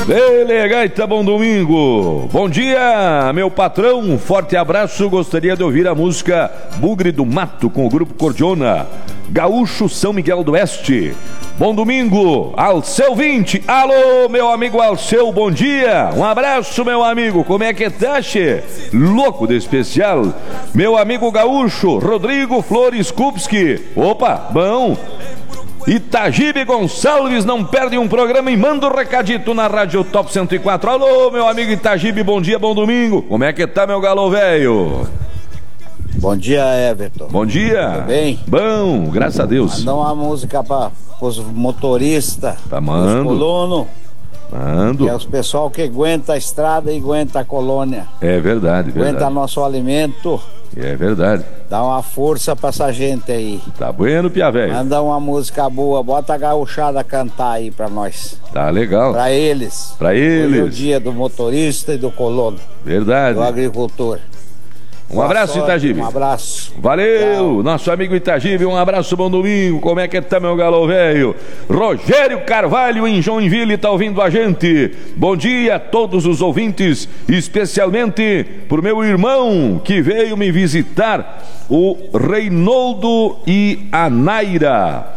Gaita, bom domingo. Bom dia, meu patrão. Um forte abraço. Gostaria de ouvir a música Bugre do Mato com o grupo Cordiona. Gaúcho São Miguel do Oeste. Bom domingo, Alceu 20. Alô, meu amigo Alceu, bom dia. Um abraço, meu amigo. Como é que tá, che? Louco de especial. Meu amigo gaúcho, Rodrigo Flores Kupski. Opa, bom. Itagibe Gonçalves não perde um programa e manda um recadito na Rádio Top 104. Alô, meu amigo Itagibe, bom dia, bom domingo. Como é que tá, meu galo velho? Bom dia, Everton. Bom dia. Tudo bem? Bom, graças a Deus. Manda uma música para os motoristas, tá, mando. Os colonos. Mando. Que é os pessoal que aguenta a estrada e aguenta a colônia. É verdade, verdade. Aguenta nosso alimento. É verdade. Dá uma força pra essa gente aí. Tá bueno, pia velho. Manda uma música boa, bota a gauchada cantar aí pra nós. Tá legal. Pra eles. Pra eles. Hoje é o dia do motorista e do colono. Verdade. Do agricultor. Um abraço, Itagibe. Um abraço. Valeu, tchau. Nosso amigo Itagibe, um abraço, bom domingo. Como é que tá, meu galo velho? Rogério Carvalho em Joinville tá ouvindo a gente. Bom dia a todos os ouvintes, especialmente pro meu irmão que veio me visitar, o Reinoldo e a Naira.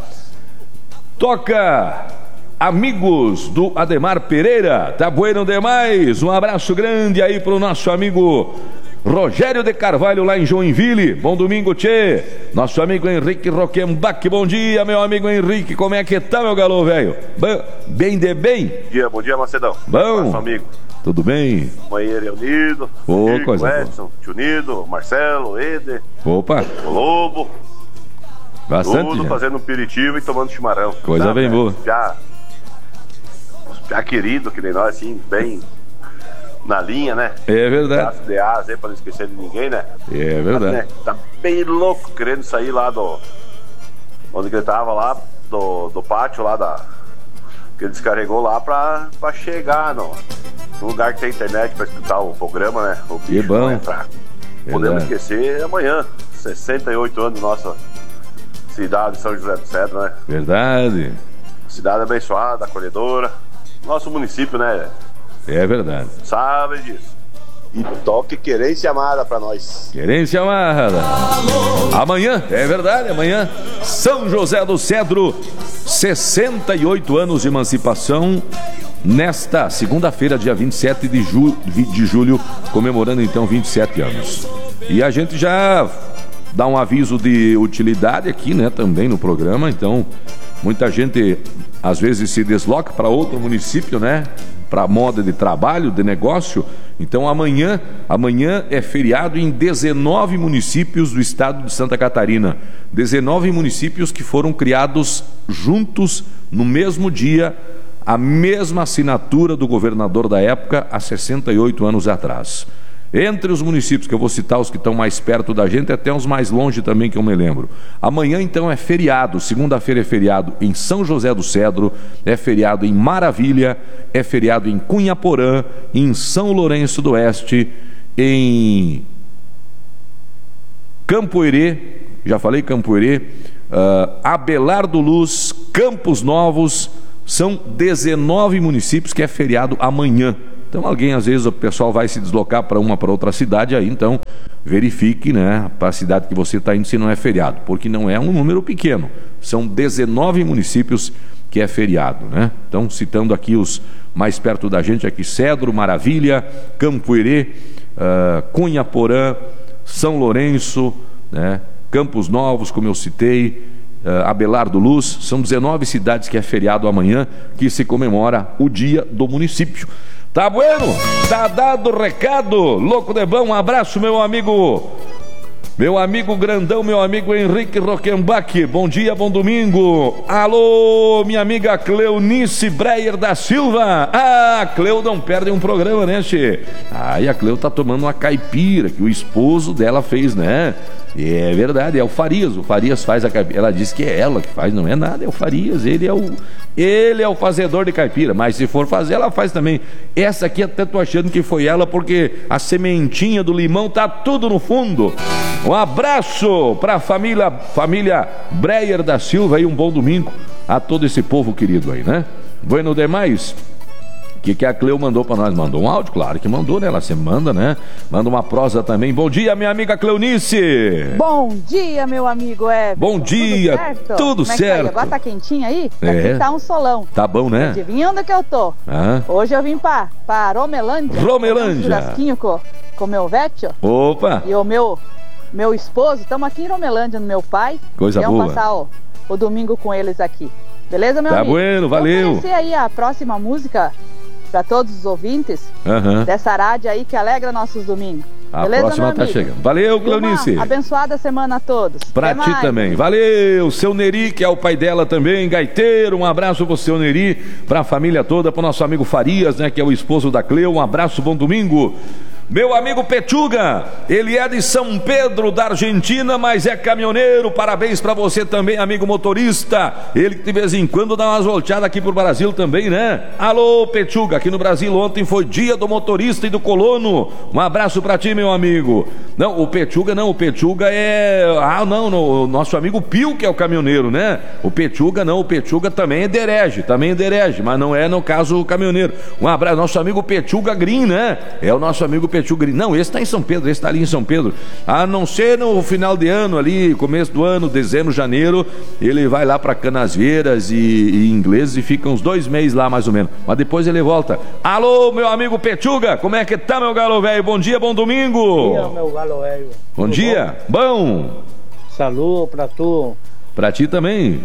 Toca Amigos do Ademar Pereira. Tá bueno demais. Um abraço grande aí pro nosso amigo Rogério de Carvalho lá em Joinville. Bom domingo, tchê. Nosso amigo Henrique Roquembac. Bom dia, meu amigo Henrique. Como é que tá, meu galo velho? Bem de bem? Bom dia, Macedão. Bom. Nosso amigo. Tudo bem? Companheiro Leonido, Chico, Edson, Tio Nido, Marcelo, Eder. Opa. O Lobo. Bastante. Tudo fazendo um aperitivo e tomando chimarrão. Coisa bem boa. Já querido, que nem nós, assim, bem na linha, né? É verdade. De asa aí, pra não esquecer de ninguém, né? É verdade. Mas, né, tá bem louco querendo sair lá do... Onde ele tava lá, do pátio lá da... Que ele descarregou lá pra chegar no lugar que tem internet pra escutar o programa, né? O bicho bom. Não é fraco. Podemos esquecer amanhã, 68 anos, nossa cidade de São José do Cedro, né? Verdade. Cidade abençoada, acolhedora. Nosso município, né? É verdade. Sabe disso. E toque Querência Amada pra nós. Querência Amada. Amanhã, é verdade, amanhã, São José do Cedro, 68 anos de emancipação. Nesta segunda-feira, dia 27 de julho, comemorando então 27 anos. E a gente já dá um aviso de utilidade aqui, né, também no programa. Então, muita gente às vezes se desloca para outro município, né, para moda de trabalho, de negócio. Então amanhã é feriado em 19 municípios do estado de Santa Catarina. 19 municípios que foram criados juntos no mesmo dia, a mesma assinatura do governador da época, há 68 anos atrás. Entre os municípios que eu vou citar, os que estão mais perto da gente, até os mais longe também que eu me lembro. Amanhã então é feriado, segunda-feira é feriado em São José do Cedro, é feriado em Maravilha, é feriado em Cunhaporã, em São Lourenço do Oeste, em Campoerê, já falei Campoerê, Abelardo Luz, Campos Novos, são 19 municípios que é feriado amanhã. Então alguém, às vezes o pessoal vai se deslocar para outra cidade, aí então verifique, né, para a cidade que você está indo se não é feriado, porque não é um número pequeno, são 19 municípios que é feriado, né? Então citando aqui os mais perto da gente aqui: Cedro, Maravilha, Campoerê, Cunhaporã, São Lourenço, né, Campos Novos, como eu citei, Abelardo Luz. São 19 cidades que é feriado amanhã, que se comemora o dia do município. Tá bueno? Tá dado o recado. Louco de bom, um abraço, meu amigo grandão, meu amigo Henrique Roquembac. Bom dia, bom domingo. Alô, minha amiga Cleonice Breyer da Silva. A Cleo não perde um programa, né, che? E a Cleo tá tomando uma caipira que o esposo dela fez, né? É verdade, é o Farias faz a caipira. Ela disse que é ela que faz, não é nada, é o Farias, ele é o fazedor de caipira, mas se for fazer, ela faz também. Essa aqui até tô achando que foi ela, porque a sementinha do limão tá tudo no fundo. Um abraço para a família Breyer da Silva e um bom domingo a todo esse povo querido aí, né? Bueno demais. O que a Cleo mandou pra nós? Mandou um áudio, claro que mandou, né? Ela sempre manda, né? Manda uma prosa também. Bom dia, minha amiga Cleonice. Bom dia, meu amigo Everton. Bom dia, tudo Como certo. É que tá? Agora tá quentinho aí? É. Aqui tá um solão. Tá bom, né? Adivinha onde que eu tô? Hoje eu vim pra Romelândia. Romelândia. Um churrasquinho com o meu vecchio. Opa. E o meu esposo. Estamos aqui em Romelândia, no meu pai. Coisa boa. Vamos passar o domingo com eles aqui. Beleza, meu amigo? Tá bueno, valeu. Vamos conhecer aí a próxima música para todos os ouvintes dessa rádio aí que alegra nossos domingos. A beleza, próxima tá chegando. Valeu, Cleonice. Uma abençoada semana a todos. Pra ti também. Valeu, seu Neri, que é o pai dela também, gaiteiro. Um abraço pro seu Neri, pra família toda, pro nosso amigo Farias, né, que é o esposo da Cleo. Um abraço, bom domingo. Meu amigo Pechuga, ele é de São Pedro, da Argentina, mas é caminhoneiro. Parabéns pra você também, amigo motorista. Ele que de vez em quando dá umas volteadas aqui pro Brasil também, né? Alô, Pechuga, aqui no Brasil ontem foi dia do motorista e do colono. Um abraço pra ti, meu amigo. Não, o Pechuga é... o nosso amigo Pio que é o caminhoneiro, né? O Pechuga também é derege, mas não é, no caso, o caminhoneiro. Um abraço, nosso amigo Pechuga Green, né? É o nosso amigo Pechuga. Não, esse está em São Pedro, esse está ali em São Pedro. A não ser no final de ano ali, começo do ano, dezembro, janeiro, ele vai lá para Canasvieiras e Ingleses e fica uns 2 meses lá mais ou menos. Mas depois ele volta. Alô, meu amigo Pechuga, como é que tá, meu galo velho? Bom dia, bom domingo. Bom dia, meu galo velho. Bom dia, bom. Saludo para tu. Para ti também.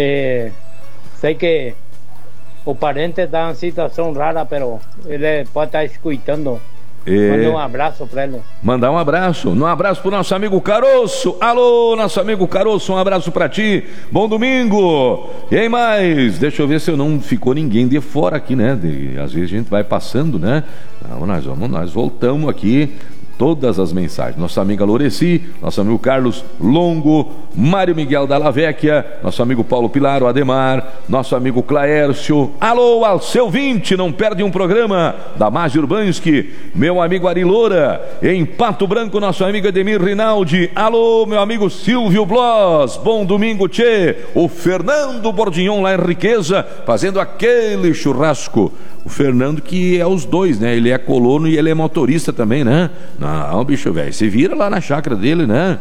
Sei que o parente está em situação rara, pero ele pode estar escutando. Manda um abraço pra ele. Mandar um abraço. Um abraço pro nosso amigo Caroço. Alô, nosso amigo Caroço, um abraço pra ti. Bom domingo. E aí mais? Deixa eu ver se eu não ficou ninguém de fora aqui, né? Às vezes a gente vai passando, né? Nós voltamos aqui. Todas as mensagens. Nossa amiga Loreci, nosso amigo Carlos Longo, Mário Miguel Dalla Vecchia, nosso amigo Paulo Pilar, o Ademar, nosso amigo Claércio. Alô, Alceu 20, não perde um programa da Magi Urbanski, meu amigo Ari Loura, em Pato Branco, nosso amigo Edemir Rinaldi. Alô, meu amigo Silvio Bloss, bom domingo, tchê. O Fernando Bordignon lá em Riqueza, fazendo aquele churrasco. O Fernando que é os dois, né? Ele é colono e ele é motorista também, né? Não, bicho velho, você vira lá na chácara dele, né?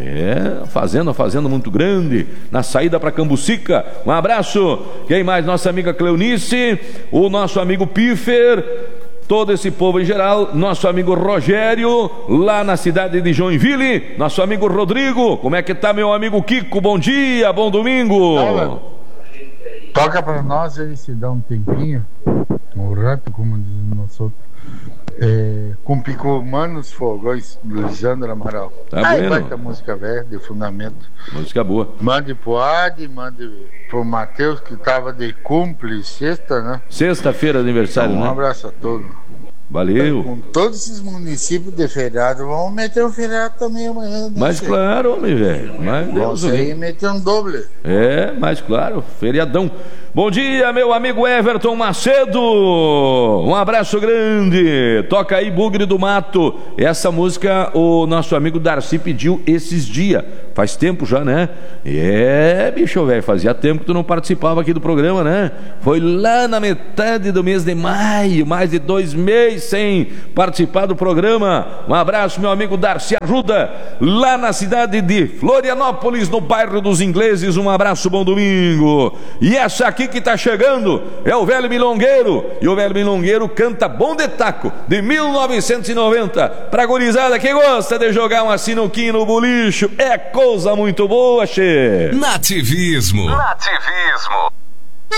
Fazenda muito grande, na saída para Cambucica. Um abraço. Quem mais? Nossa amiga Cleonice, o nosso amigo Piffer, todo esse povo em geral, nosso amigo Rogério, lá na cidade de Joinville, nosso amigo Rodrigo. Como é que tá, meu amigo Kiko? Bom dia, bom domingo. Toca para nós aí, se dá um tempinho, um rato, como diz nós outros. Com Picomanos Fogões, Lisandro Amaral. Tá aí bueno. vai ter música velha, de fundamento. Música boa. Mande pro Adi, mande pro Matheus, que tava de cumple sexta, né? Sexta-feira, aniversário, então, né? Um abraço a todos. Valeu. Com todos esses municípios de feriado, vamos meter um feriado também amanhã. Mas claro, homem, velho. Vamos aí meter um doble. Mas claro, feriadão. Bom dia, meu amigo Everton Macedo. Um abraço grande. Toca aí, Bugre do Mato. Essa música o nosso amigo Darcy pediu esses dias. Faz tempo já, né? Bicho, velho, fazia tempo que tu não participava aqui do programa, né? Foi lá na metade do mês de maio, mais de 2 meses sem participar do programa. Um abraço, meu amigo Darcy Arruda, lá na cidade de Florianópolis, no bairro dos Ingleses. Um abraço, bom domingo. E essa aqui que tá chegando é o Velho Milongueiro, e o Velho Milongueiro canta Bom de Taco, de 1990, pra gurizada que gosta de jogar uma sinuquinha no bolicho. É coisa muito boa, che. Nativismo.